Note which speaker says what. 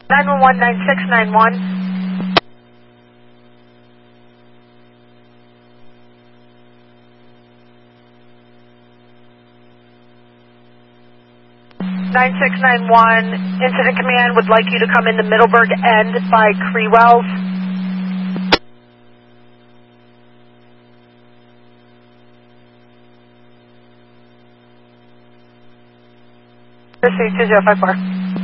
Speaker 1: 911-9691. 9691, Incident Command would like you to come in the Middleburg end by Crewells. Proceed 2054.